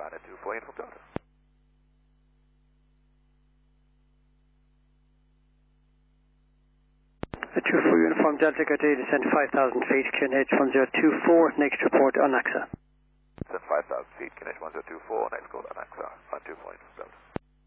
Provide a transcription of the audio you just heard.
Ryanair 24 Uniform Delta. A 24 Uniform Delta, good day, descend 5,000 feet, QNH 1024, next report on AXA. Descend 5,000 feet, QNH 1024, next call on AXA, on 2 Uniform Delta.